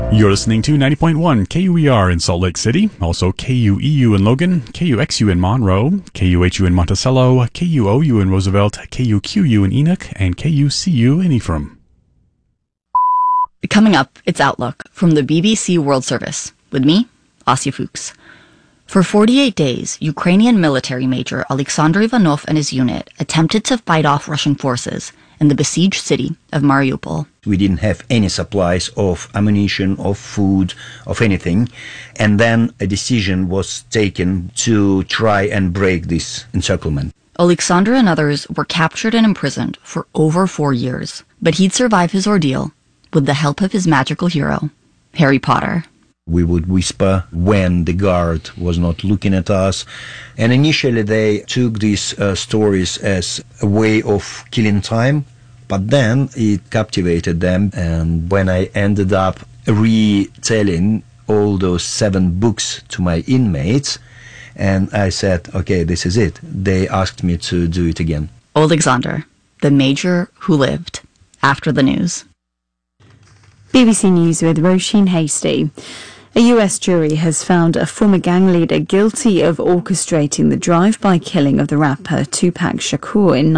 You're listening to 90.1 KUER in Salt Lake City, also KUEU in Logan, KUXU in Monroe, KUHU in Monticello, KUOU in Roosevelt, KUQU in Enoch, and KUCU in Ephraim. Coming up, it's Outlook from the BBC World Service. With me, Asya Fuchs. For 48 days, Ukrainian military major Alexander Ivanov and his unit attempted to fight off Russian forces in the besieged city of Mariupol. We didn't have any supplies of ammunition, of food, of anything. And then a decision was taken to try and break this encirclement. Alexander and others were captured and imprisoned for over 4 years, but he'd survive his ordeal with the help of his magical hero, Harry Potter. We would whisper when the guard was not looking at us. And initially they took these stories as a way of killing time, but then it captivated them. And when I ended up retelling all those 7 books to my inmates, and I said, okay, this is it, they asked me to do it again. Alexander, the major who lived after the news. BBC News with Roisin Hasty. A US jury has found a former gang leader guilty of orchestrating the drive-by killing of the rapper Tupac Shakur in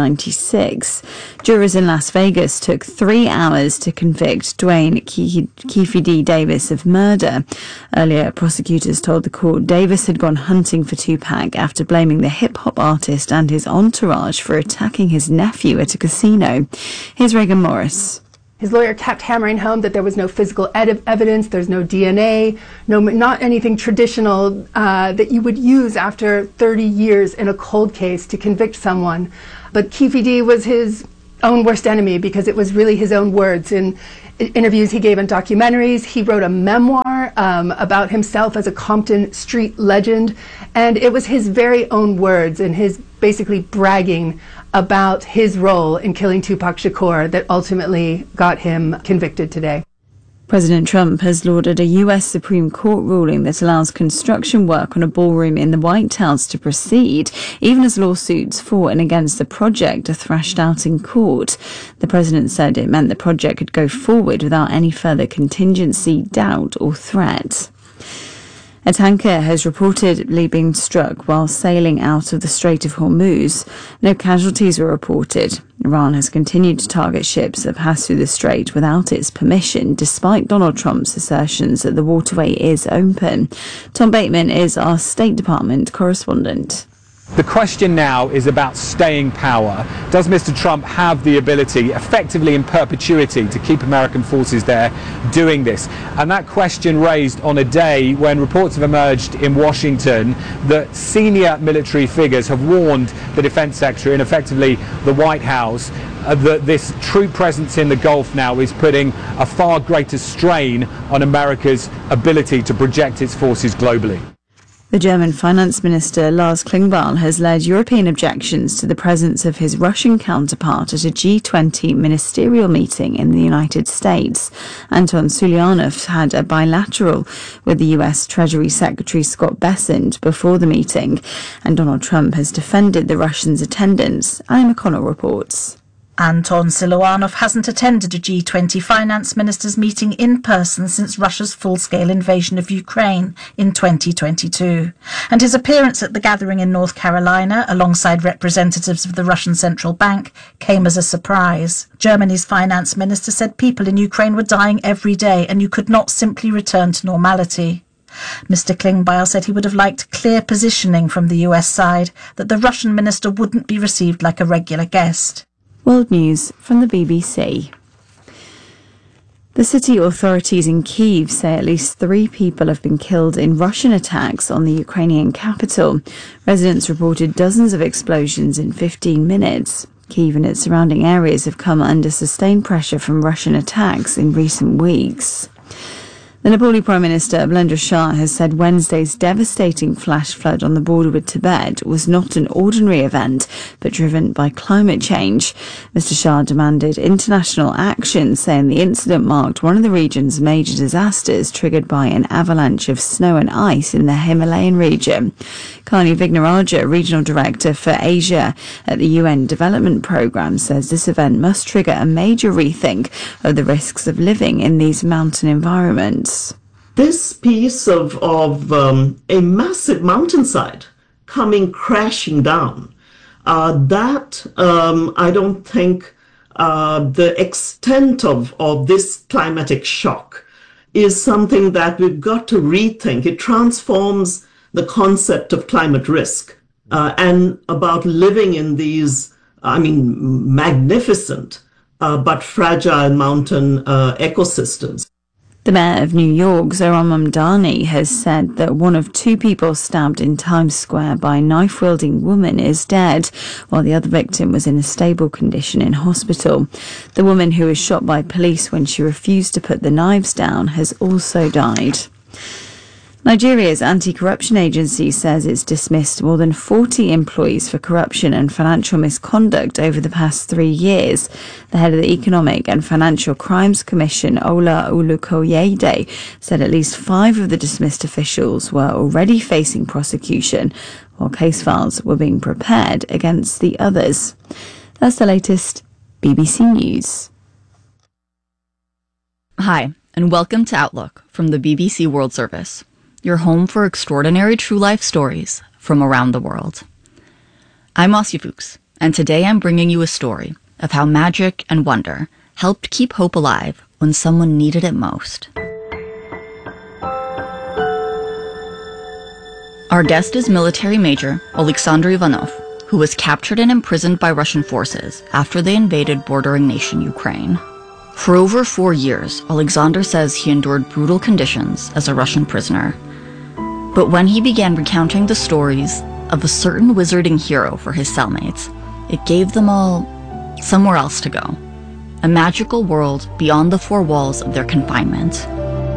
1996. Jurors in Las Vegas took 3 hours to convict Dwayne Keefe D. Davis of murder. Earlier, prosecutors told the court Davis had gone hunting for Tupac after blaming the hip-hop artist and his entourage for attacking his nephew at a casino. Here's Reagan Morris. His lawyer kept hammering home that there was no physical evidence, there's no DNA, not anything traditional that you would use after 30 years in a cold case to convict someone. But Keefe D was his own worst enemy because it was really his own words. In interviews he gave in documentaries, he wrote a memoir about himself as a Compton street legend, and it was his very own words and his basically bragging about his role in killing Tupac Shakur that ultimately got him convicted today. President Trump has lauded a US Supreme Court ruling that allows construction work on a ballroom in the White House to proceed, even as lawsuits for and against the project are thrashed out in court. The president said it meant the project could go forward without any further contingency, doubt or threat. A tanker has reportedly been struck while sailing out of the Strait of Hormuz. No casualties were reported. Iran has continued to target ships that pass through the strait without its permission, despite Donald Trump's assertions that the waterway is open. Tom Bateman is our State Department correspondent. The question now is about staying power. Does Mr. Trump have the ability, effectively in perpetuity, to keep American forces there doing this? And that question raised on a day when reports have emerged in Washington that senior military figures have warned the Defense Secretary and effectively the White House that this troop presence in the Gulf now is putting a far greater strain on America's ability to project its forces globally. The German Finance Minister Lars Klingbeil has led European objections to the presence of his Russian counterpart at a G20 ministerial meeting in the United States. Anton Sulianov had a bilateral with the US Treasury Secretary Scott Bessent before the meeting, and Donald Trump has defended the Russians' attendance. Annie McConnell reports. Anton Siluanov hasn't attended a G20 finance ministers meeting in person since Russia's full-scale invasion of Ukraine in 2022. And his appearance at the gathering in North Carolina, alongside representatives of the Russian Central Bank, came as a surprise. Germany's finance minister said people in Ukraine were dying every day and you could not simply return to normality. Mr. Klingbeil said he would have liked clear positioning from the US side that the Russian minister wouldn't be received like a regular guest. World News from the BBC. The city authorities in Kyiv say at least 3 people have been killed in Russian attacks on the Ukrainian capital. Residents reported dozens of explosions in 15 minutes. Kyiv and its surrounding areas have come under sustained pressure from Russian attacks in recent weeks. The Nepali Prime Minister Balendra Shah has said Wednesday's devastating flash flood on the border with Tibet was not an ordinary event, but driven by climate change. Mr. Shah demanded international action, saying the incident marked one of the region's major disasters triggered by an avalanche of snow and ice in the Himalayan region. Kani Vignaraja, Regional Director for Asia at the UN Development Programme, says this event must trigger a major rethink of the risks of living in these mountain environments. This piece of a massive mountainside coming crashing down, I don't think the extent of this climatic shock is something that we've got to rethink. It transforms the concept of climate risk and about living in these, magnificent but fragile mountain ecosystems. The mayor of New York, Zohran Mamdani, has said that one of two people stabbed in Times Square by a knife-wielding woman is dead, while the other victim was in a stable condition in hospital. The woman who was shot by police when she refused to put the knives down has also died. Nigeria's anti-corruption agency says it's dismissed more than 40 employees for corruption and financial misconduct over the past 3 years. The head of the Economic and Financial Crimes Commission, Ola Olukoyede, said at least 5 of the dismissed officials were already facing prosecution, while case files were being prepared against the others. That's the latest BBC News. Hi, and welcome to Outlook from the BBC World Service, your home for extraordinary true life stories from around the world. I'm Asya Fuchs, and today I'm bringing you a story of how magic and wonder helped keep hope alive when someone needed it most. Our guest is military major Alexander Ivanov, who was captured and imprisoned by Russian forces after they invaded bordering nation Ukraine. For over 4 years, Alexander says he endured brutal conditions as a Russian prisoner. But when he began recounting the stories of a certain wizarding hero for his cellmates, it gave them all somewhere else to go. A magical world beyond the 4 walls of their confinement.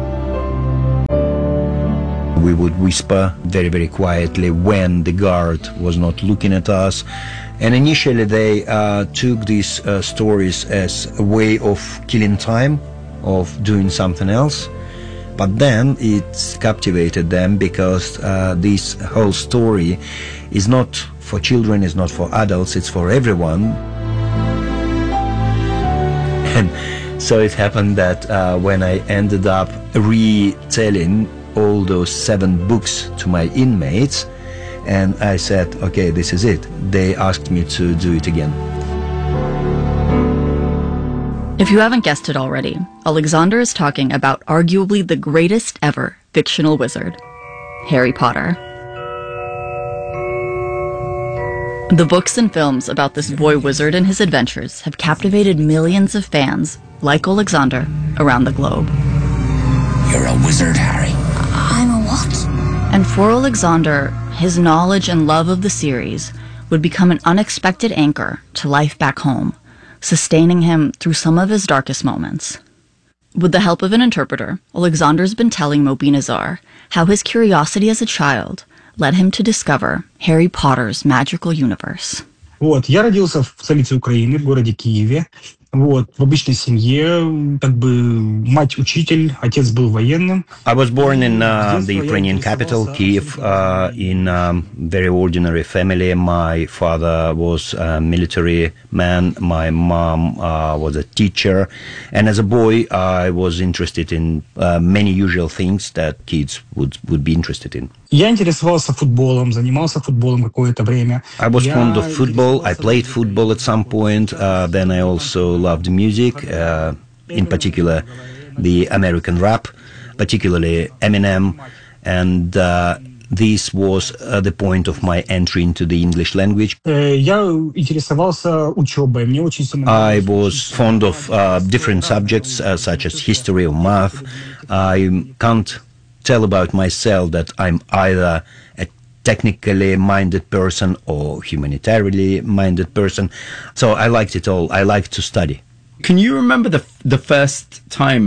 We would whisper very, very quietly when the guard was not looking at us. And initially they took these stories as a way of killing time, of doing something else. But then it captivated them because this whole story is not for children, it's not for adults, it's for everyone. And so it happened that when I ended up retelling all those 7 books to my inmates, and I said, okay, this is it, they asked me to do it again. If you haven't guessed it already, Alexander is talking about arguably the greatest ever fictional wizard, Harry Potter. The books and films about this boy wizard and his adventures have captivated millions of fans, like Alexander, around the globe. You're a wizard, Harry. I'm a what? And for Alexander, his knowledge and love of the series would become an unexpected anchor to life back home, sustaining him through some of his darkest moments. With the help of an interpreter, Alexander's been telling Mobina Zar how his curiosity as a child led him to discover Harry Potter's magical universe. Я родился в столице Украины, в городе Киеве. В обычной семье, мать учитель, отец был военным. I was born in the Ukrainian capital, Kiev, in a very ordinary family. My father was a military man, my mom was a teacher, and as a boy I was interested in many usual things that kids would be interested in. Я интересовался футболом, занимался футболом какое-то время. I was fond of football. I played football at some point. Then I also loved music, in particular the American rap, particularly Eminem. And this was the point of my entry into the English language. Я интересовался учебой. Мне очень сильно I was fond of different subjects, such as history or math. I can't tell about myself that I'm either a technically minded person or humanitarianly minded person. So I liked it all. I liked to study. Can you remember the first time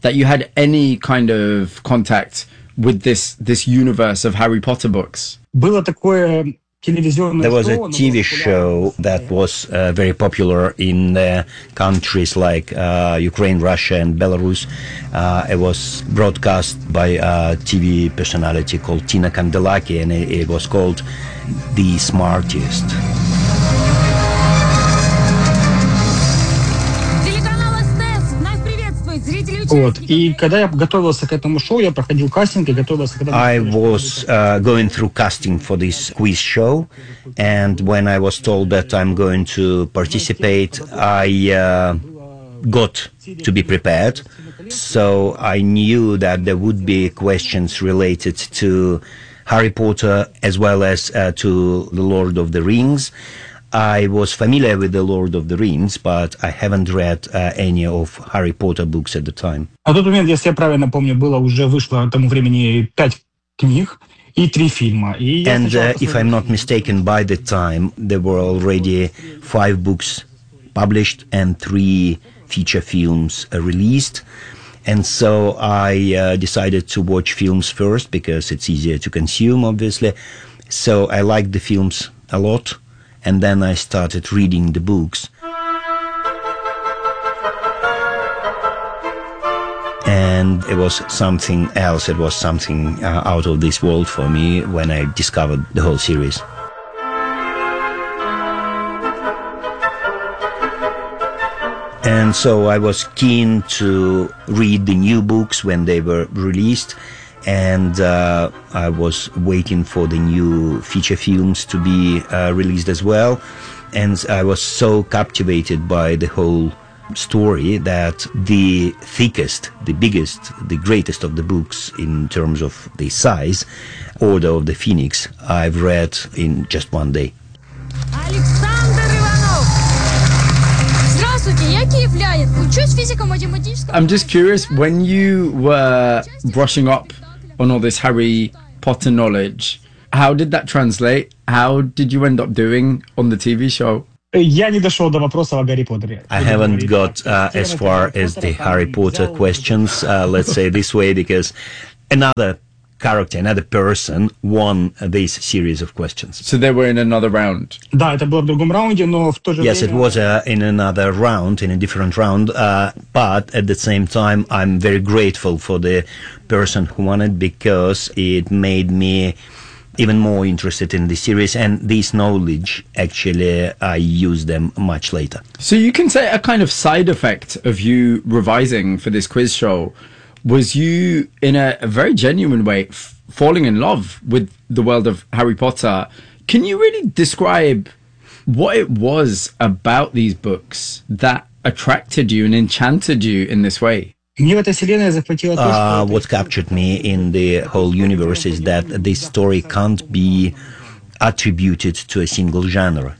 that you had any kind of contact with this universe of Harry Potter books? Было такое телевизионное There was a шоу, оно TV было show that was very popular in countries like Ukraine, Russia, and Belarus. It was broadcast by a TV personality called Tina Kandelaki, and it was called The Smartest. Вот. И когда я готовился к этому шоу, я проходил кастинг и готовился к этому I was going through casting for this quiz show, and when I was told that I'm going to participate, I got to be prepared. So I knew that there would be questions related to Harry Potter as well as to The Lord of the Rings. I was familiar with The Lord of the Rings, but I haven't read any of Harry Potter books at the time. На тот момент, если я правильно помню, вышло к тому времени 5 книг и 3 фильма. And if I'm not mistaken, by the time there were already 5 books published and 3 feature films released. And so I decided to watch films first because it's easier to consume, obviously. So I liked the films a lot. And then I started reading the books. And it was something else. It was something out of this world for me when I discovered the whole series. And so I was keen to read the new books when they were released. And I was waiting for the new feature films to be released as well. And I was so captivated by the whole story that the thickest, the biggest, the greatest of the books in terms of the size, Order of the Phoenix, I've read in just one day. I'm just curious, when you were brushing up on all this Harry Potter knowledge, how did that translate? How did you end up doing on the TV show? Я не дошел до вопроса о Гарри Поттере. I haven't got as far as the Harry Potter questions, let's say this way, because another character, another person won this series of questions. So they were in another round? Да, это было в другом раунде, но в то же Yes, it время... was in another round, in a different round, but at the same time, I'm very grateful for the person who won it because it made me even more interested in the series, and this knowledge, actually, I use them much later. So you can say a kind of side effect of you revising for this quiz show was you, in a very genuine way, falling in love with the world of Harry Potter. Can you really describe what it was about these books that attracted you and enchanted you in this way? What captured me in the whole universe is that this story can't be attributed to a single genre.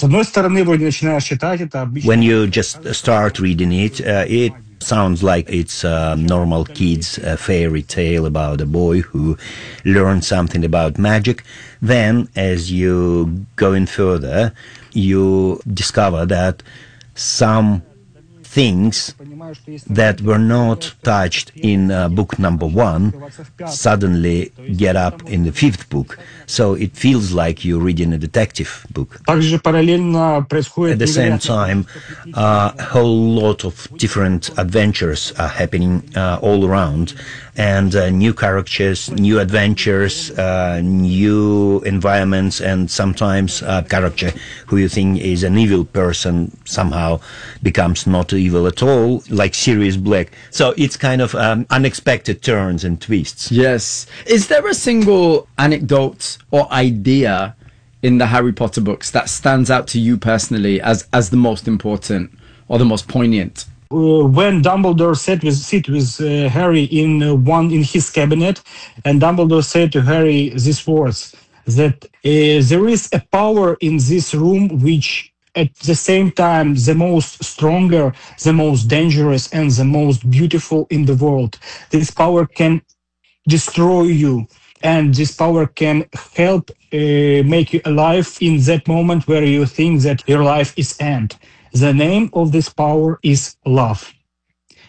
When you just start reading it, it sounds like it's a normal kid's fairy tale about a boy who learned something about magic. Then, as you go in further, you discover that some things that were not touched in book number 1 suddenly get up in the 5th book. So it feels like you're reading a detective book. At the same time, a whole lot of different adventures are happening all around. And new characters, new adventures, new environments, and sometimes a character who you think is an evil person somehow becomes not evil at all, like Sirius Black. So it's kind of unexpected turns and twists. Yes. Is there a single anecdote or idea in the Harry Potter books that stands out to you personally as the most important or the most poignant? When Dumbledore sit with Harry in his cabinet, and Dumbledore said to Harry these words, that there is a power in this room which at the same time the most stronger, the most dangerous, and the most beautiful in the world. This power can destroy you, and this power can help make you alive in that moment where you think that your life is end. The name of this power is love.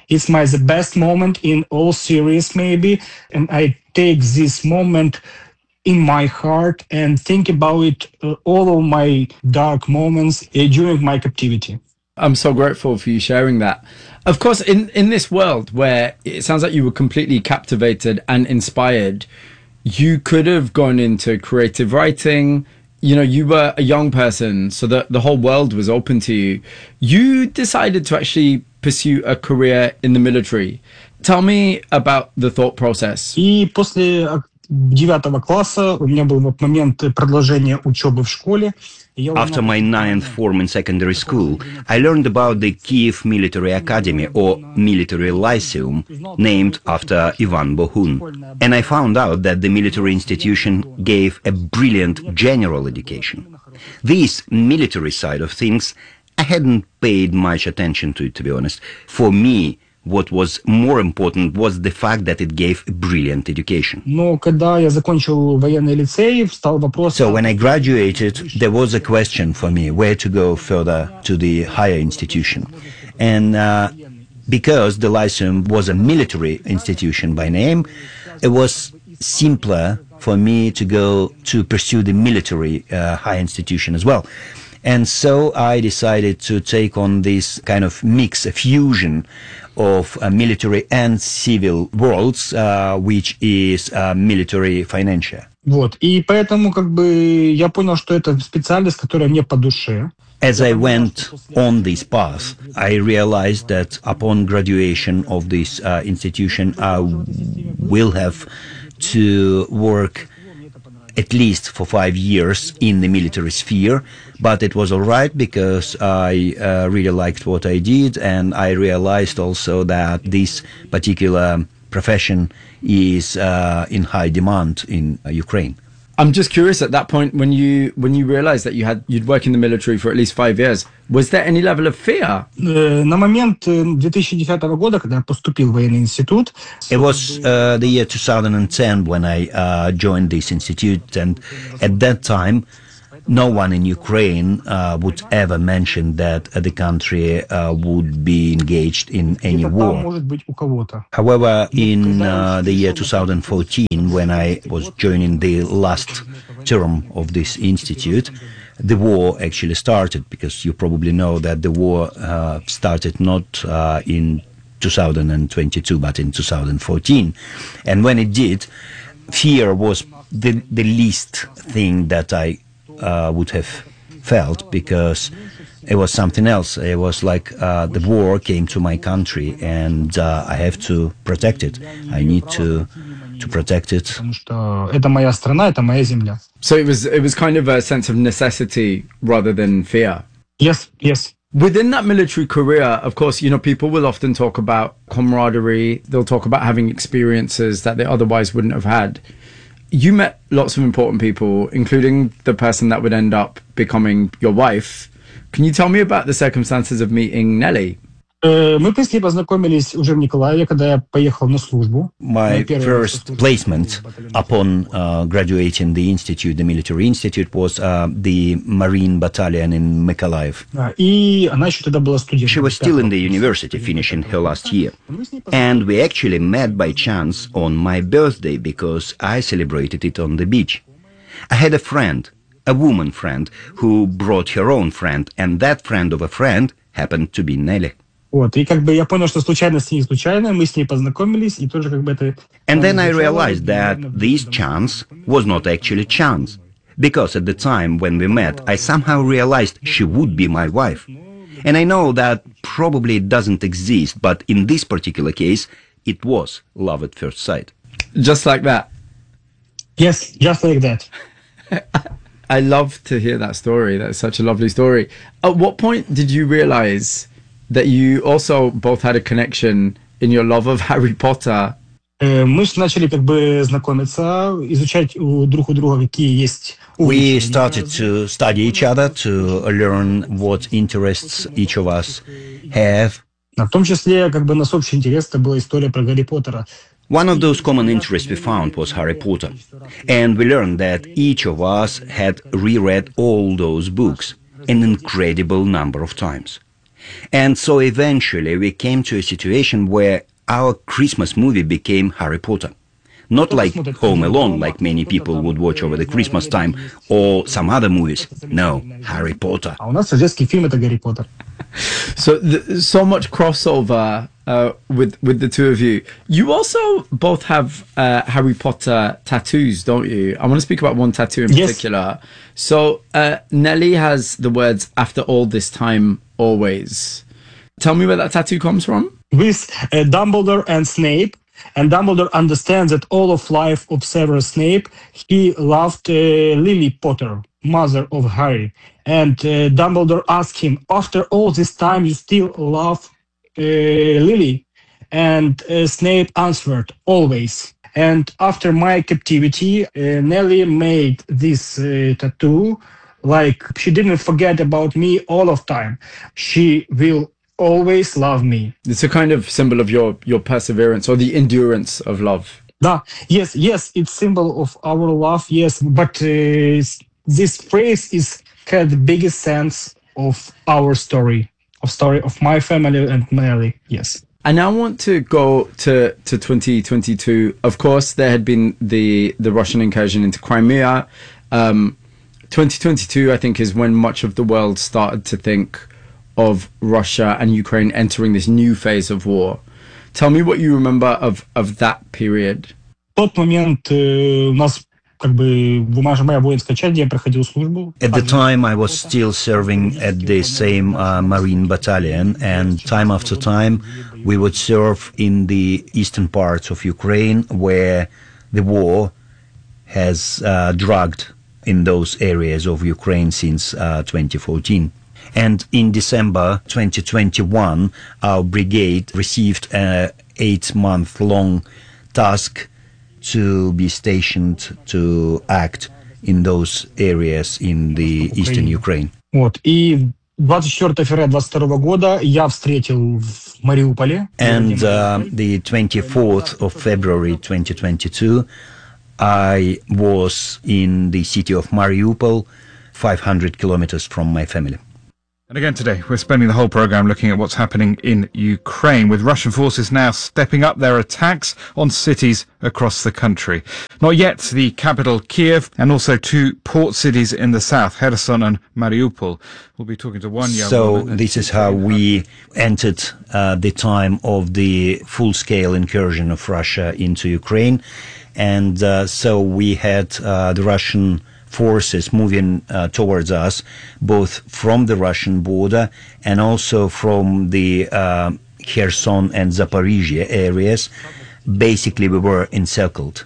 It's the best moment in all series, maybe. And I take this moment in my heart and think about it all of my dark moments during my captivity. I'm so grateful for you sharing that. Of course, in this world where it sounds like you were completely captivated and inspired, you could have gone into creative writing. You know, you were a young person, so the whole world was open to you. You decided to actually pursue a career in the military. Tell me about the thought process. И после 9 класса у меня был момент продолжения учебы в школе. After my 9th form in secondary school, I learned about the Kiev Military Academy, or Military Lyceum, named after Ivan Bohun. And I found out that the military institution gave a brilliant general education. This military side of things, I hadn't paid much attention to it, to be honest. For me, what was more important was the fact that it gave a brilliant education. Но когда я закончил военный лицей, встал вопрос. So when I graduated, there was a question for me where to go further to the higher institution. And because the Lyceum was a military institution by name, it was simpler for me to go to pursue the military higher institution as well. And so I decided to take on this kind of mix, a fusion of military and civil worlds, which is military financial. Вот. И поэтому я понял, что это специальность, которая мне по душе. As I went on this path, I realized that upon graduation of this institution, I will have to work at least for 5 years in the military sphere, but it was all right because I really liked what I did, and I realized also that this particular profession is in high demand in Ukraine. I'm just curious, at that point, when you realized that you'd work in the military for at least 5 years, was there any level of fear? На момент 2010 года, когда я поступил в военный институт, it was the year 2010 when I joined this institute, and at that time, no one in Ukraine would ever mention that the country would be engaged in any war. However, in the year 2014, when I was joining the last term of this institute, the war actually started, because you probably know that the war started not in 2022, but in 2014. And when it did, fear was the least thing that I would have felt, because it was something else. It was like the war came to my country, and I have to protect it. I need to protect it. Это моя страна, это моя земля. So it was kind of a sense of necessity rather than fear. Yes. Within that military career, of course, you know, people will often talk about camaraderie. They'll talk about having experiences that they otherwise wouldn't have had. You met lots of important people, including the person that would end up becoming your wife. Can you tell me about the circumstances of meeting Nelly? Мы, в принципе, познакомились уже в Николаеве, когда я поехал на службу. My first placement upon graduating the institute, the military institute, was the Marine Battalion in Mykolaiv. И она еще тогда была студенткой. She was still in the university, finishing her last year. And we actually met by chance on my birthday, because I celebrated it on the beach. I had a friend, a woman friend, who brought her own friend, and that friend of a friend happened to be Nelly. Вот, и я понял, что случайность не случайная, мы с ней познакомились, и тоже это... And then I realized that this chance was not actually chance, because at the time when we met, I somehow realized she would be my wife. And I know that probably it doesn't exist, but in this particular case, it was love at first sight. Just like that? Yes, just like that. I love to hear that story. That's such a lovely story. At what point did you realize that you also both had a connection in your love of Harry Potter? Мы начали знакомиться, изучать друг у друга, какие есть. We started to study each other, to learn what interests each of us have. В том числе, нас общий интерес, это была история про Гарри Поттера. One of those common interests we found was Harry Potter. And we learned that each of us had reread all those books an incredible number of times. And so eventually we came to a situation where our Christmas movie became Harry Potter. Not like Home Alone, like many people would watch over the Christmas time, or some other movies. No, Harry Potter. А у нас рождественский фильм это Гарри Поттер. So so much crossover with the two of you. You also both have Harry Potter tattoos, don't you? I want to speak about one tattoo in particular. So Nelly has the words "After all this time, always." Tell me where that tattoo comes from. With Dumbledore and Snape. And Dumbledore understands that all of life of Severus Snape, he loved Lily Potter, mother of Harry. And Dumbledore asked him, after all this time, you still love Lily? And Snape answered, always. And after my captivity, Nelly made this tattoo, like she didn't forget about me all of time. She will always love me. It's a kind of symbol of your perseverance or the endurance of love. Da, yes, it's symbol of our love, yes. But this phrase had the biggest sense of our story of my family and Nelly, yes. And I want to go to 2022. Of course, there had been the Russian incursion into Crimea. 2022, I think, is when much of the world started to think of Russia and Ukraine entering this new phase of war. Tell me what you remember of that period. В тот момент у нас моя воинская часть, где я проходил службу. At the time, I was still serving at the same Marine battalion, and time after time, we would serve in the eastern parts of Ukraine, where the war has dragged in those areas of Ukraine since 2014. And in December 2021, our brigade received an 8-month-long task to be stationed to act in those areas in the eastern Ukraine. Вот. И 24 февраля 22 года я встретил в Мариуполе. And the 24th of February 2022, I was in the city of Mariupol, 500 kilometers from my family. And again today, we're spending the whole programme looking at what's happening in Ukraine, with Russian forces now stepping up their attacks on cities across the country. Not yet the capital, Kiev, and also two port cities in the south, Kherson and Mariupol. We'll be talking to one young woman. So this is how we entered the time of the full-scale incursion of Russia into Ukraine. And so we had the Russian forces moving towards us, both from the Russian border and also from the Kherson and Zaporizhia areas. Basically, we were encircled.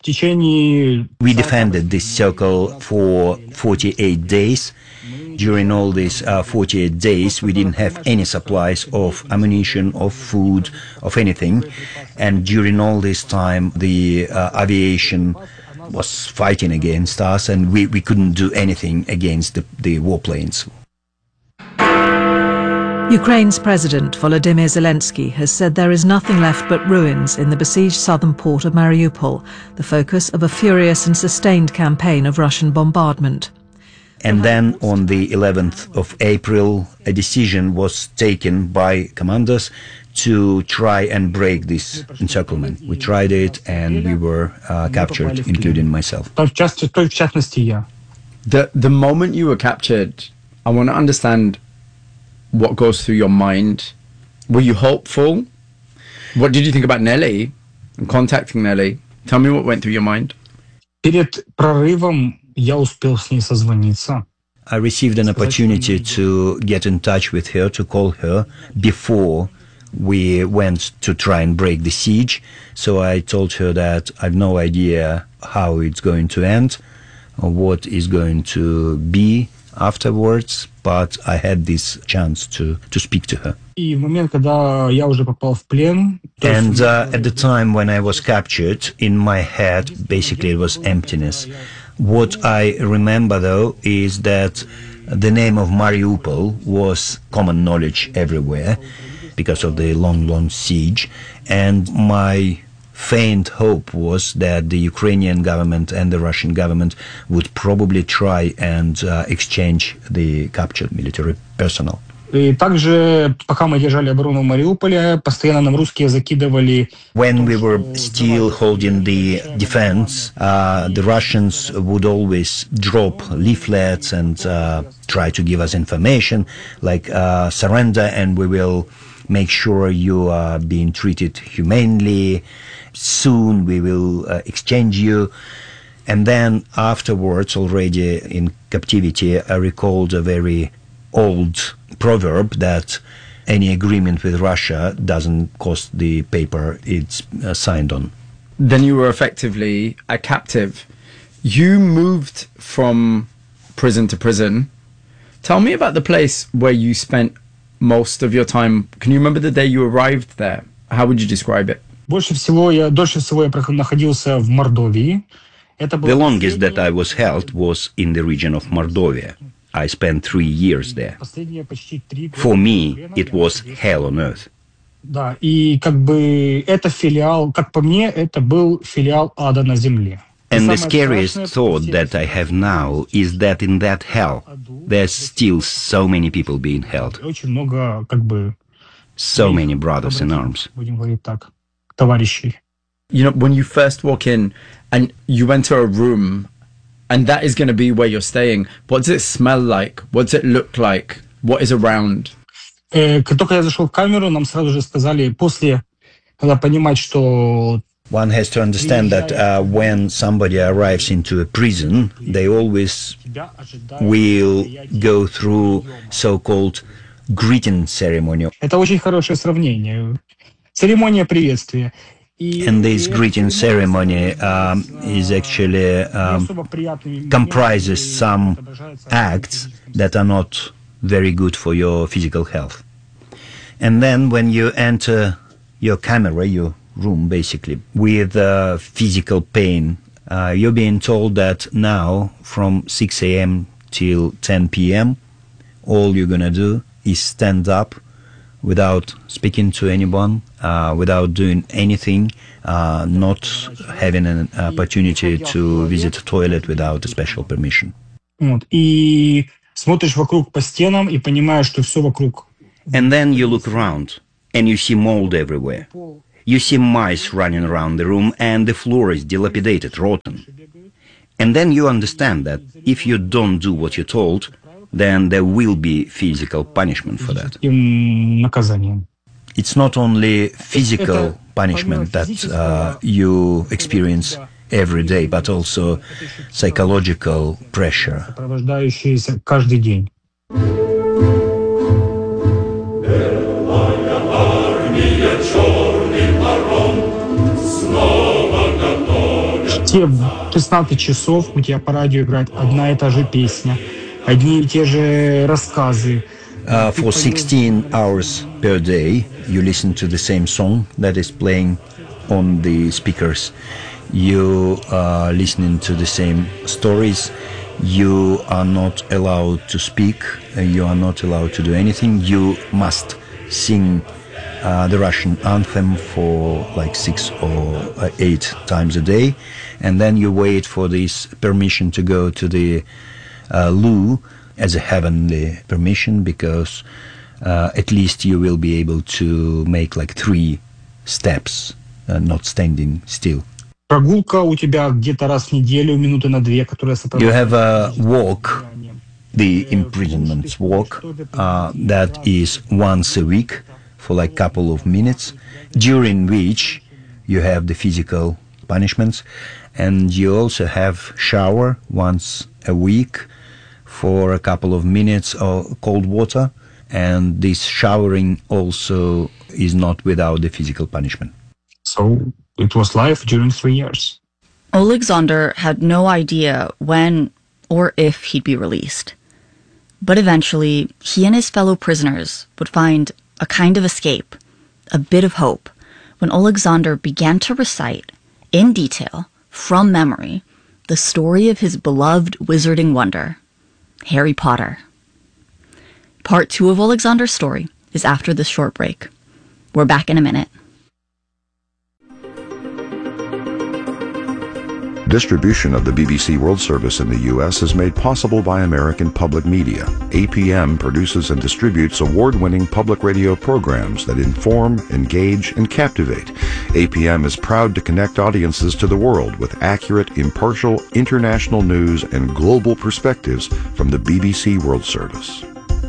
We defended this circle for 48 days. During all these 48 days, we didn't have any supplies of ammunition, of food, of anything. And during all this time, the aviation was fighting against us, and we couldn't do anything against the warplanes. Ukraine's President Volodymyr Zelensky has said there is nothing left but ruins in the besieged southern port of Mariupol, the focus of a furious and sustained campaign of Russian bombardment. And then on the 11th of April, a decision was taken by commanders to try and break this encirclement. We tried it and we were captured, including myself. The moment you were captured, I want to understand what goes through your mind. Were you hopeful? What did you think about Nelly and contacting Nelly? Tell me what went through your mind. Перед прорывом я успел с ней созвониться. I received an opportunity to get in touch with her, to call her before we went to try and break the siege. So I told her that I've no idea how it's going to end or what is going to be afterwards, but I had this chance to speak to her. И в момент, когда я уже попал в плен, and at the time when I was captured, in my head, basically it was emptiness. What I remember, though, is that the name of Mariupol was common knowledge everywhere because of the long siege, and my faint hope was that the Ukrainian government and the Russian government would probably try and exchange the captured military personnel. И также, пока мы держали оборону в Мариуполе, постоянно нам русские закидывали... When we were still holding the defense, the Russians would always drop leaflets and try to give us information, like surrender and we will make sure you are being treated humanely. Soon we will exchange you. And then afterwards, already in captivity, I recalled a very old proverb that any agreement with Russia doesn't cost the paper it's signed on. Then you were effectively a captive. You moved from prison to prison. Tell me about the place where you spent most of your time. Can you remember the day you arrived there? How would you describe it? Дольше всего я находился в Мордовии. The longest that I was held was in the region of Mordovia. I spent 3 years there. For me, it was hell on earth. Да, и это филиал, как по мне, это был филиал ада на земле. And the scariest thought that I have now is that in that hell, there's still so many people being held. Очень много, So many brothers in arms. Будем говорить так, товарищей. You know, when you first walk in and you enter a room and that is going to be where you're staying, what does it smell like? What does it look like? What is around? Как только я зашел в камеру, нам сразу же сказали, после, когда понимать, что... One has to understand that when somebody arrives into a prison, they always will go through so-called greeting ceremony. Это очень хорошее сравнение. Церемония приветствия. And this greeting ceremony is actually comprises some acts that are not very good for your physical health. And then when you enter your camera, your room basically, with physical pain, you're being told that now from 6 a.m. till 10 p.m., all you're going to do is stand up without speaking to anyone, without doing anything, not having an opportunity to visit a toilet without a special permission. И смотришь вокруг по стенам и понимаешь, что все вокруг. And then you look around and you see mold everywhere. You see mice running around the room and the floor is dilapidated, rotten. And then you understand that if you don't do what you're told, then there will be physical punishment for that. It's not only physical punishment that you experience every day, but also psychological pressure. Сопровождающиеся каждый день. Те 16 часов у тебя по радио играет одна и та же песня, одни и те же рассказы. For 16 hours per day, you listen to the same song that is playing on the speakers. You are listening to the same stories. You are not allowed to speak. You are not allowed to do anything. You must sing the Russian anthem for like 6 or 8 times a day. And then you wait for this permission to go to the loo as a heavenly permission, because at least you will be able to make like 3 steps, not standing still. Прогулка у тебя где-то раз в неделю, минуты на 2, которая You have a walk, the imprisonment walk, that is once a week for like couple of minutes, during which you have the physical punishments, and you also have shower once a week for a couple of minutes of cold water, and this showering also is not without the physical punishment. So it was life during 3 years. Oleksandr had no idea when or if he'd be released. But eventually, he and his fellow prisoners would find a kind of escape, a bit of hope, when Oleksandr began to recite, in detail, from memory, the story of his beloved wizarding wonder, Harry Potter. Part 2 of Oleksandr's story is after this short break. We're back in a minute. Distribution of the BBC World Service in the U.S. is made possible by American Public Media. APM produces and distributes award-winning public radio programs that inform, engage, and captivate. APM is proud to connect audiences to the world with accurate, impartial, international news and global perspectives from the BBC World Service.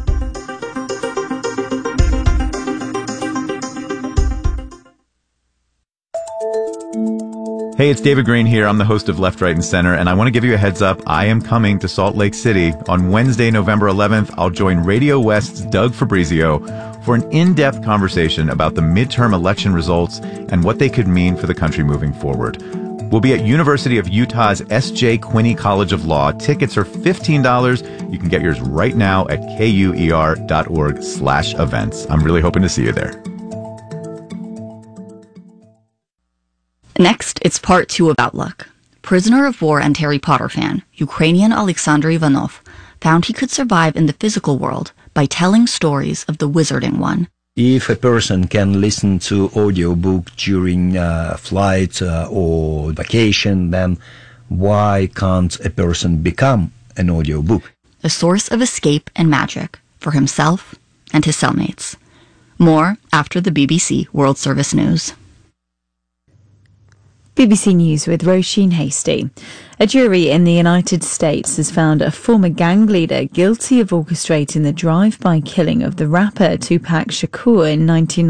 Hey, it's David Green here. I'm the host of Left, Right, and Center, and I want to give you a heads up. I am coming to Salt Lake City. On Wednesday, November 11th, I'll join Radio West's Doug Fabrizio for an in-depth conversation about the midterm election results and what they could mean for the country moving forward. We'll be at University of Utah's S.J. Quinney College of Law. Tickets are $15. You can get yours right now at kuer.org/events. I'm really hoping to see you there. Next, it's part 2 of Outlook. Prisoner of war and Harry Potter fan, Ukrainian Alexander Ivanov, found he could survive in the physical world by telling stories of the Wizarding One. If a person can listen to audiobook during flight or vacation, then why can't a person become an audiobook? A source of escape and magic for himself and his cellmates. More after the BBC World Service News. BBC News with Roisin Hasty. A jury in the United States has found a former gang leader guilty of orchestrating the drive-by killing of the rapper Tupac Shakur in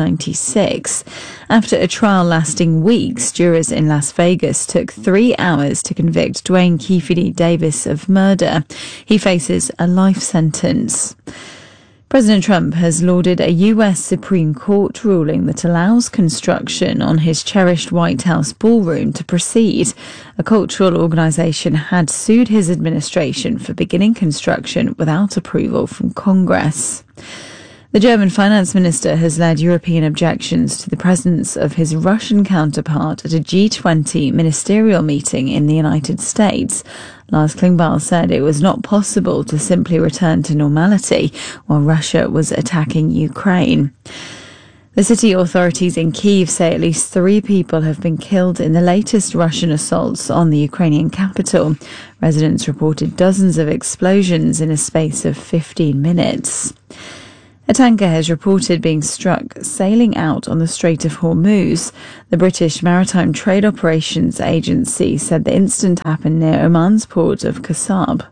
1996. After a trial lasting weeks, jurors in Las Vegas took 3 hours to convict Dwayne Keefedy Davis of murder. He faces a life sentence. President Trump has lauded a U.S. Supreme Court ruling that allows construction on his cherished White House ballroom to proceed. A cultural organization had sued his administration for beginning construction without approval from Congress. The German finance minister has led European objections to the presence of his Russian counterpart at a G20 ministerial meeting in the United States. Lars Klingbeil said it was not possible to simply return to normality while Russia was attacking Ukraine. The city authorities in Kyiv say at least 3 people have been killed in the latest Russian assaults on the Ukrainian capital. Residents reported dozens of explosions in a space of 15 minutes. A tanker has reported being struck sailing out on the Strait of Hormuz. The British Maritime Trade Operations Agency said the incident happened near Oman's port of Kasab.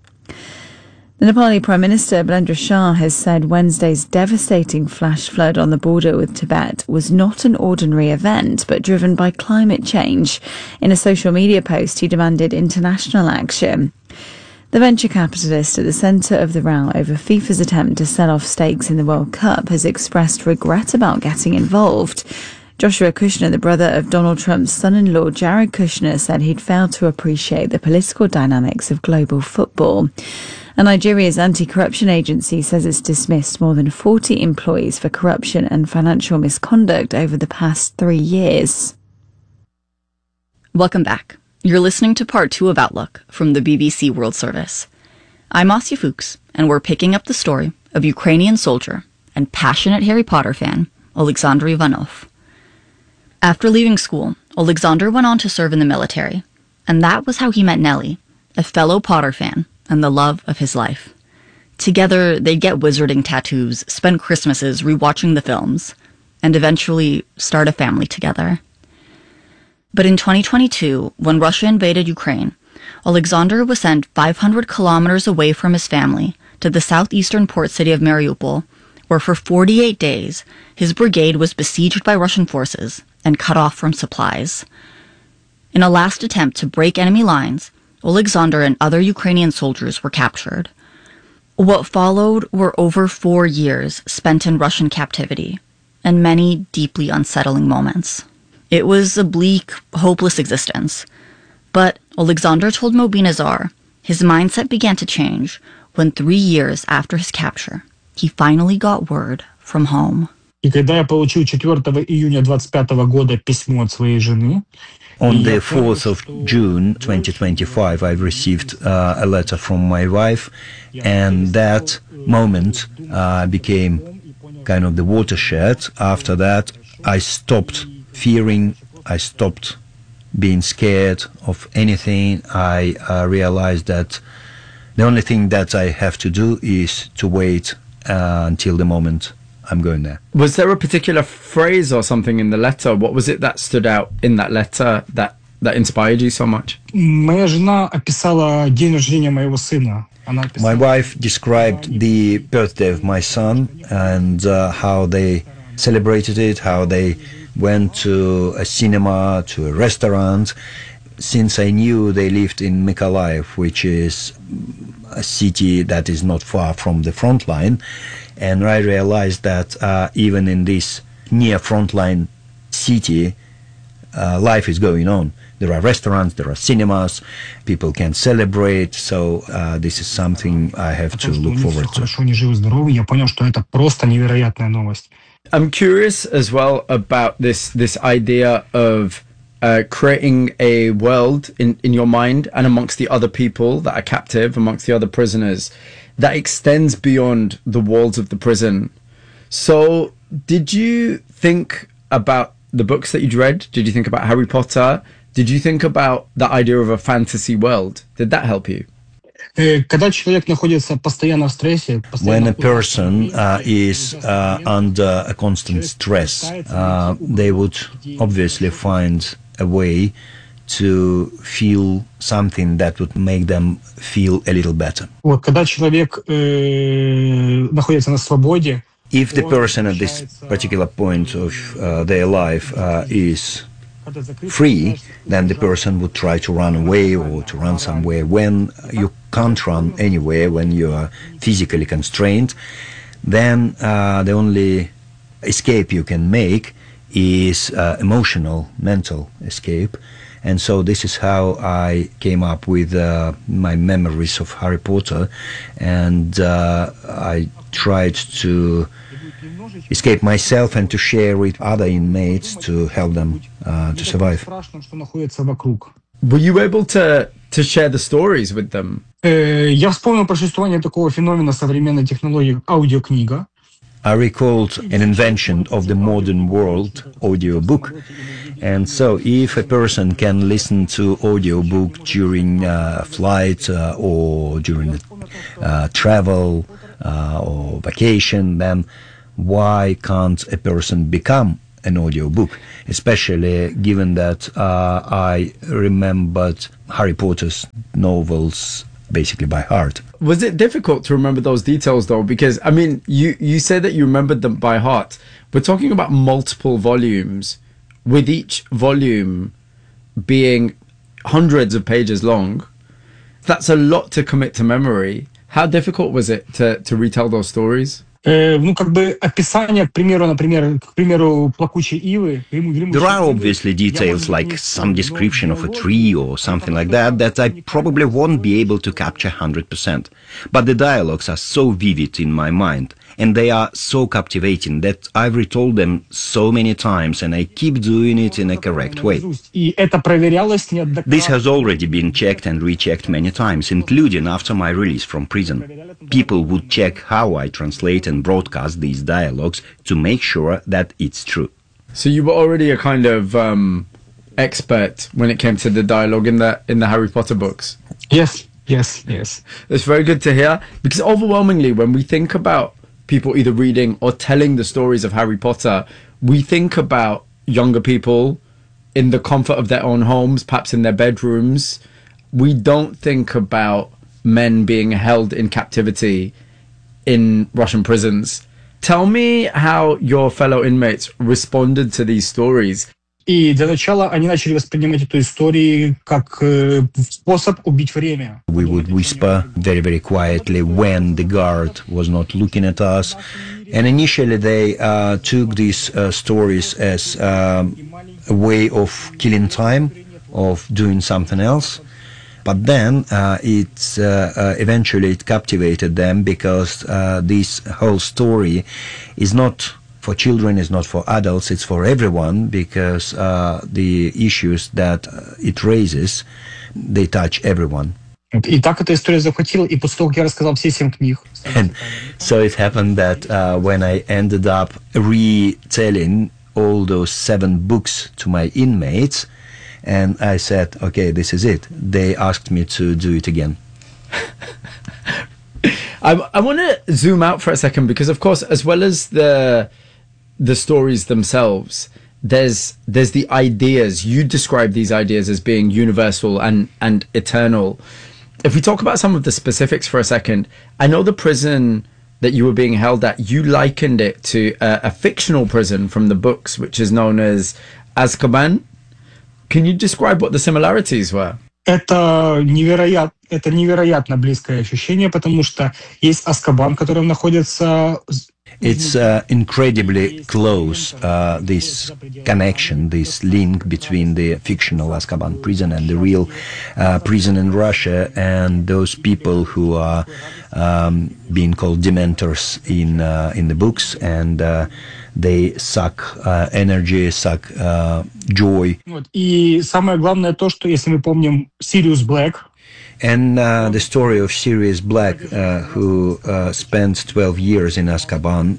The Nepali Prime Minister Balendra Shah has said Wednesday's devastating flash flood on the border with Tibet was not an ordinary event, but driven by climate change. In a social media post, he demanded international action. The venture capitalist at the centre of the row over FIFA's attempt to sell off stakes in the World Cup has expressed regret about getting involved. Joshua Kushner, the brother of Donald Trump's son-in-law Jared Kushner, said he'd failed to appreciate the political dynamics of global football. And Nigeria's anti-corruption agency says it's dismissed more than 40 employees for corruption and financial misconduct over the past 3 years. Welcome back. You're listening to part 2 of Outlook from the BBC World Service. I'm Asya Fuchs, and we're picking up the story of Ukrainian soldier and passionate Harry Potter fan, Alexander Ivanov. After leaving school, Alexander went on to serve in the military, and that was how he met Nellie, a fellow Potter fan and the love of his life. Together, they'd get wizarding tattoos, spend Christmases rewatching the films, and eventually start a family together. But in 2022, when Russia invaded Ukraine, Alexander was sent 500 kilometers away from his family to the southeastern port city of Mariupol, where for 48 days, his brigade was besieged by Russian forces and cut off from supplies. In a last attempt to break enemy lines, Alexander and other Ukrainian soldiers were captured. What followed were over 4 years spent in Russian captivity, and many deeply unsettling moments. It was a bleak, hopeless existence. But Alexander told Mobina Zar his mindset began to change when 3 years after his capture, he finally got word from home. И когда я получил 4 июня 25 года письмо от своей жены, on the 4th of June 2025, I received a letter from my wife, and that moment became kind of the watershed. After that, I stopped fearing, I stopped being scared of anything, I realized that the only thing that I have to do is to wait until the moment I'm going there. Was there a particular phrase or something in the letter? What was it that stood out in that letter that inspired you so much? Моя жена описала день рождения моего сына. My wife described the birthday of my son and how they celebrated it, how they went to a cinema, to a restaurant. Since I knew they lived in Mykolaiv, which is a city that is not far from the front line, and I realized that even in this near frontline city, life is going on. There are restaurants, there are cinemas, people can celebrate, so this is something I have to look forward to. I'm curious as well about this idea of creating a world in your mind and amongst the other people that are captive, amongst the other prisoners, that extends beyond the walls of the prison. So did you think about the books that you'd read? Did you think about Harry Potter? Did you think about the idea of a fantasy world? Did that help you? Когда человек находится постоянно в стрессе, when a person is under a constant stress, they would obviously find a way to feel something that would make them feel a little better. Вот когда человек находится на свободе, if the person at this particular point of their life is free, then the person would try to run away or to run somewhere. When you can't run anywhere, when you are physically constrained, then the only escape you can make is emotional, mental escape. And so this is how I came up with my memories of Harry Potter, and I tried to escape myself and to share with other inmates to help them to survive. Were you able to share the stories with them? Я вспомнил про существование такого феномена современной технологии аудиокнига. I recalled an invention of the modern world, audiobook. And so if a person can listen to audiobook during flight or during travel or vacation, then why can't a person become an audiobook? Especially given that I remembered Harry Potter's novels basically by heart. Was it difficult to remember those details though? Because, I mean, you say that you remembered them by heart. We're talking about multiple volumes, with each volume being hundreds of pages long. That's a lot to commit to memory. How difficult was it to retell those stories? Ну, как бы описание, к примеру, плакучей ивы. There are obviously details like some description of a tree or something like that I probably won't be able to capture 100%. But the dialogues are so vivid in my mind, and they are so captivating that I've retold them so many times, and I keep doing it in a correct way. This has already been checked and rechecked many times, including after my release from prison. People would check how I translate and broadcast these dialogues to make sure that it's true. So you were already a kind of expert when it came to the dialogue in the Harry Potter books? Yes. It's very good to hear, because overwhelmingly when we think about people either reading or telling the stories of Harry Potter, we think about younger people in the comfort of their own homes, perhaps in their bedrooms. We don't think about men being held in captivity in Russian prisons. Tell me how your fellow inmates responded to these stories. И для начала они начали воспринимать эту историю как способ убить время. We would whisper very, very quietly when the guard was not looking at us. And initially they took these stories as a way of killing time, of doing something else. But then eventually it captivated them, because this whole story is not for children, is not for adults, it's for everyone, because the issues that it raises, they touch everyone. И так эта история захватила, и после того, как я рассказал все 7 книг. And so it happened that when I ended up retelling all those 7 books to my inmates, And I said, okay, this is it. They asked me to do it again. I want to zoom out for a second because, of course, as well as the stories themselves, there's the ideas. You describe these ideas as being universal and eternal. If we talk about some of the specifics for a second, I know the prison that you were being held at, you likened it to a fictional prison from the books, which is known as Azkaban. Can you describe what the similarities were? Это невероятно близкое ощущение, потому что есть Азкабан, в котором находится... It's incredibly close, this connection, this link between the fictional Azkaban prison and the real prison in Russia, and those people who are being called Dementors in the books, and they suck energy, suck joy. И самое главное то, что если мы помним Sirius Black. And the story of Sirius Black, who spent 12 years in Azkaban,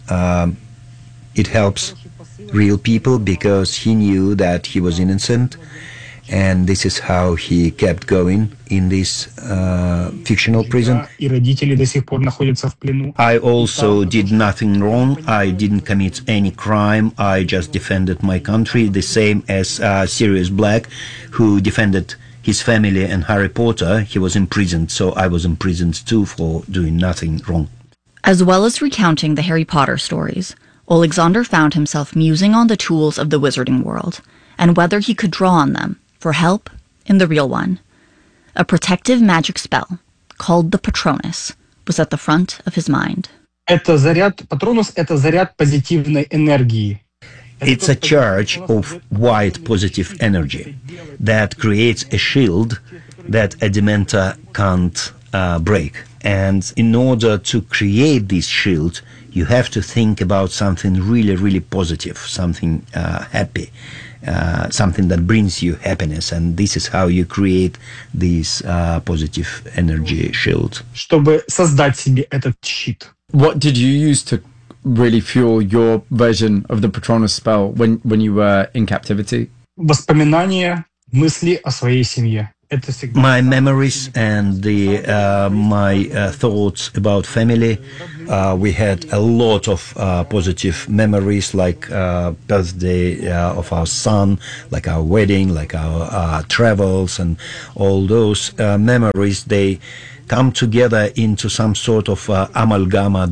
it helps real people because he knew that he was innocent, and this is how he kept going in this fictional prison. И родители до сих пор находятся в плену. I also did nothing wrong. I didn't commit any crime. I just defended my country, the same as Sirius Black, who defended his family and Harry Potter. He was imprisoned, so I was imprisoned too for doing nothing wrong. As well as recounting the Harry Potter stories, Alexander found himself musing on the tools of the wizarding world and whether he could draw on them for help in the real one. A protective magic spell called the Patronus was at the front of his mind. Patronus – это заряд позитивной энергии. It's a charge of white positive energy that creates a shield that a Dementor can't break. And in order to create this shield, you have to think about something really, really positive, something happy, something that brings you happiness. And this is how you create this positive energy shield. Чтобы создать себе этот щит. What did you use to really fuel your version of the Patronus spell when you were in captivity? Воспоминания, мысли о своей семье. My memories and my thoughts about family. We had a lot of positive memories, like birthday of our son, like our wedding, like our travels, and all those memories. They come together into some sort of amalgama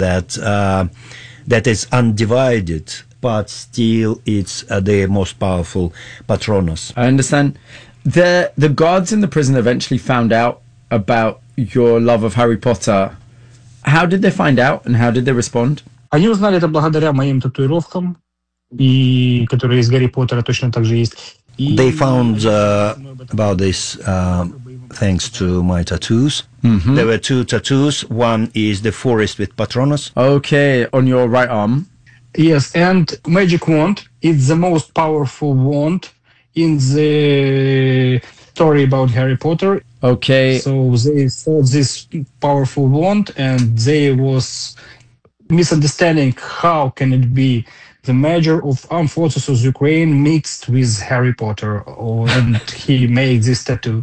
that is undivided, but still it's the most powerful Patronus. I understand. The guards in the prison eventually found out about your love of Harry Potter. How did they find out and how did they respond? Они узнали это благодаря моим татуировкам, и которые из Гарри Поттера точно так же есть. They found about this thanks to my tattoos. Mm-hmm. There were two tattoos. One is the forest with Patronus. Okay, on your right arm. Yes, and magic wand. It's the most powerful wand in the story about Harry Potter. Okay. So they saw this powerful wand, and they was misunderstanding how can it be the major of armed forces of Ukraine mixed with Harry Potter, and he made this tattoo.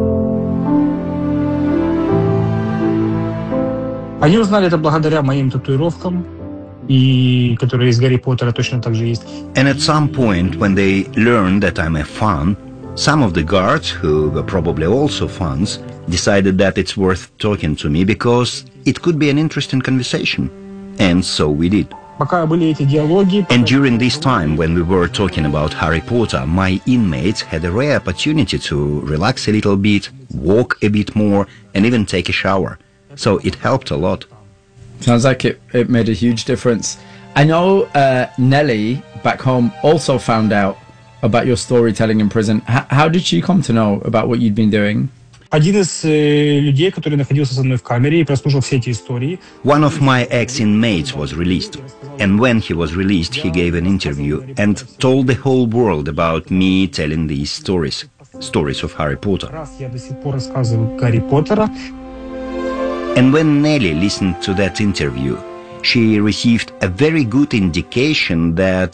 Они узнали это благодаря моим татуировкам, и которые из Гарри Поттера точно так же есть. And at some point, when they learned that I'm a fan, some of the guards, who were probably also fans, decided that it's worth talking to me because it could be an interesting conversation. And so we did. Пока были эти диалоги. And during this time, when we were talking about Harry Potter, my inmates had a rare opportunity to relax a little bit, walk a bit more, and even take a shower. So it helped a lot. Sounds like it made a huge difference. I know Nelly back home also found out about your storytelling in prison. How did she come to know about what you'd been doing? Один из людей, который находился со мной в камере и прослушал все эти истории. One of my ex-inmates was released. And when he was released, he gave an interview and told the whole world about me telling these stories of Harry Potter. Раз я до сих пор рассказываю Гарри Поттера. And when Nelly listened to that interview, she received a very good indication that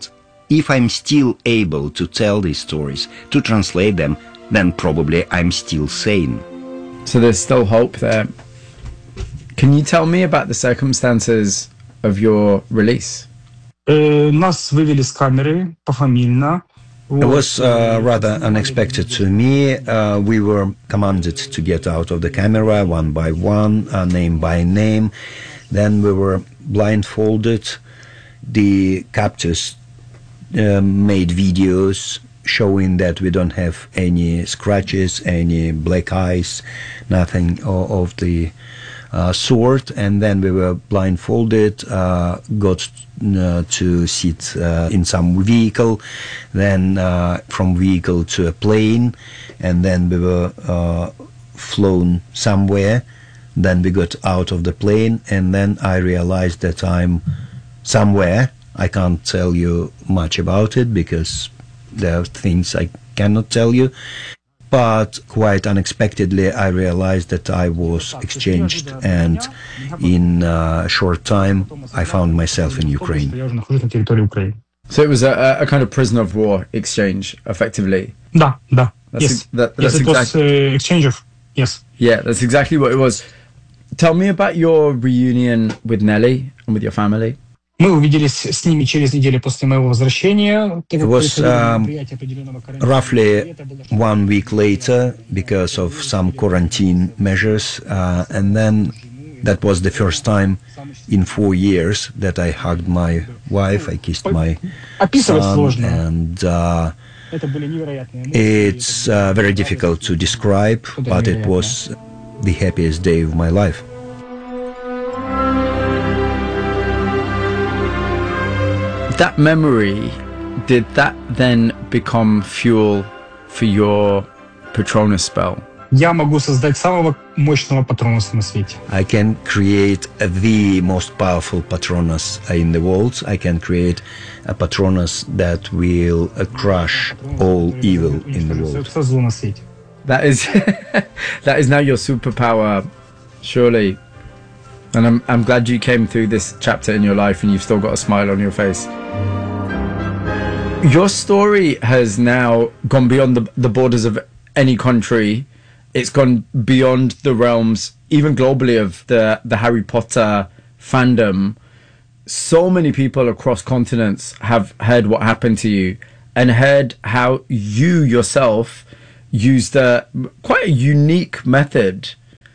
If I'm still able to tell these stories, to translate them, then probably I'm still sane. So there's still hope there. Can you tell me about the circumstances of your release? Нас вывели с камеры пофамильно. It was rather unexpected to me. We were commanded to get out of the camera one by one, name by name. Then we were blindfolded. The captors made videos showing that we don't have any scratches, any black eyes, nothing of the sort. And then we were blindfolded, got to sit in some vehicle, then from vehicle to a plane, and then we were flown somewhere. Then we got out of the plane, and then I realized that I'm somewhere. I can't tell you much about it because there are things I cannot tell you. But quite unexpectedly, I realized that I was exchanged, and in a short time, I found myself in Ukraine. So it was a kind of prisoner of war exchange, effectively. Да. Yes. Yes, it was exchange of, yes. Yeah, that's exactly what it was. Tell me about your reunion with Nelly and with your family. Мы увиделись с ними через неделю после моего возвращения. It was roughly 1 week later because of some quarantine measures, and then that was the first time in 4 years that I hugged my wife, I kissed my son, and it's very difficult to describe, but it was the happiest day of my life. That memory, did that then become fuel for your Patronus spell? Я могу создать самого мощного патронуса на свете. I can create the most powerful Patronus in the world. I can create a Patronus that will crush all evil in the world. That is that is now your superpower, surely. And I'm glad you came through this chapter in your life and you've still got a smile on your face. Your story has now gone beyond the borders of any country. It's gone beyond the realms, even globally, of the Harry Potter fandom. So many people across continents have heard what happened to you and heard how you yourself used quite a unique method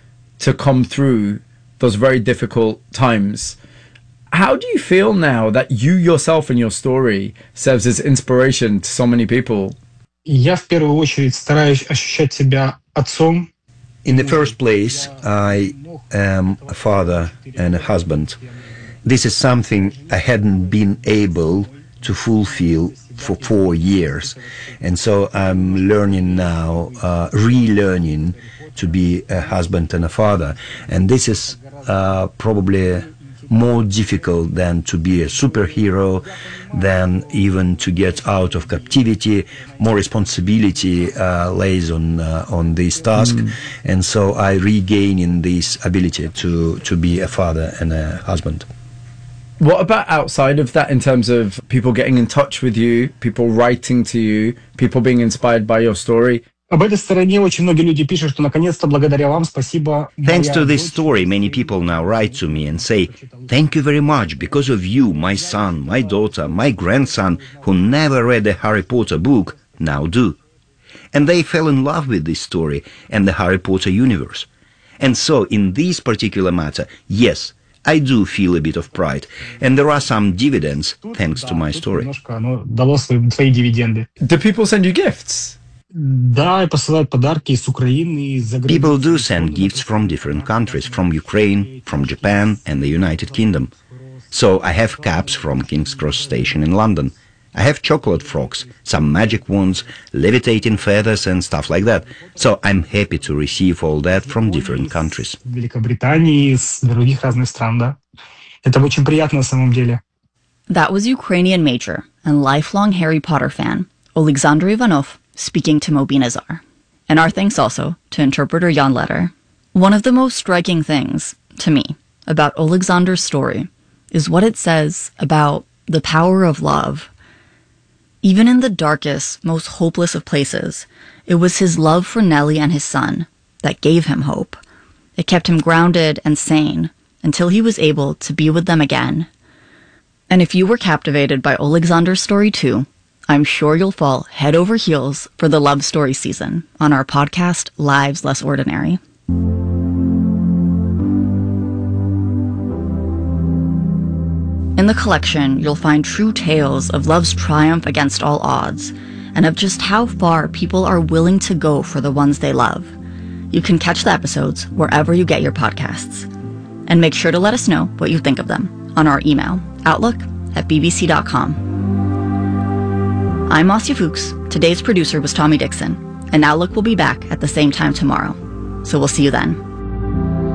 to come through those very difficult times. How do you feel now that you yourself and your story serves as inspiration to so many people? Я в первую очередь стараюсь ощущать себя отцом. In the first place, I am a father and a husband. This is something I hadn't been able to fulfill for 4 years. And so I'm learning now, relearning to be a husband and a father. And this is probably more difficult than to be a superhero, than even to get out of captivity. More responsibility lays on this task, and so I regain in this ability to be a father and a husband. What about outside of that, in terms of people getting in touch with you, people writing to you, people being inspired by your story? Об этой стороне очень многие люди пишут, что наконец-то благодаря вам, спасибо. Thanks to this story, many people now write to me and say, "Thank you very much. Because of you, my son, my daughter, my grandson, who never read a Harry Potter book, now do." And they fell in love with this story and the Harry Potter universe. And so, in this particular matter, yes, I do feel a bit of pride, and there are some dividends thanks to my story. Дало свои дивиденды. Do people send you gifts? Да, и посылают подарки из Украины, из-за границы. People do send gifts from different countries, from Ukraine, from Japan, and the United Kingdom. So I have caps from King's Cross Station in London. I have chocolate frogs, some magic wands, levitating feathers and stuff like that. So I'm happy to receive all that from different countries. Великобритании, из других разных стран, да. Это очень приятно на самом деле. That was Ukrainian major and lifelong Harry Potter fan, Oleksandr Ivanov, speaking to Moby Nazar. And our thanks also to interpreter Jan Letter. One of the most striking things, to me, about Oleksandr's story is what it says about the power of love. Even in the darkest, most hopeless of places, it was his love for Nellie and his son that gave him hope. It kept him grounded and sane until he was able to be with them again. And if you were captivated by Alexander's story too, I'm sure you'll fall head over heels for the love story season on our podcast, Lives Less Ordinary. In the collection, you'll find true tales of love's triumph against all odds, and of just how far people are willing to go for the ones they love. You can catch the episodes wherever you get your podcasts. And make sure to let us know what you think of them on our email, outlook@bbc.com. I'm Asya Fuchs. Today's producer was Tommy Dixon, and Outlook will be back at the same time tomorrow. So we'll see you then.